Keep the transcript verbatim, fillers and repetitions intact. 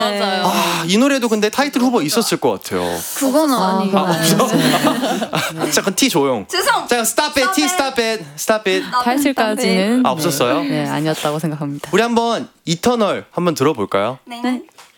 맞아요. 아, 이 노래도 근데 타이틀 후보 있었을 것 같아요. 그건 아니고. 아, 아, 잠깐 티 조용. 죄송. 자, stop it, T stop it, stop it. 타이틀까지는 아, 없었어요? 네, 네, 아니었다고 생각합니다. 우리 한번 이터널 한번 들어볼까요? 네. 네.